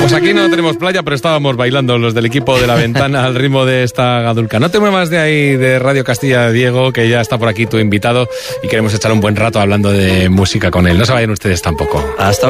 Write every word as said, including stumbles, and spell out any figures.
Pues aquí no tenemos playa, pero estábamos bailando los del equipo de La Ventana al ritmo de esta gadulca. No te muevas de ahí, de Radio Castilla, Diego, que ya está por aquí tu invitado y queremos echar un buen rato hablando de música con él. No se vayan ustedes tampoco. Hasta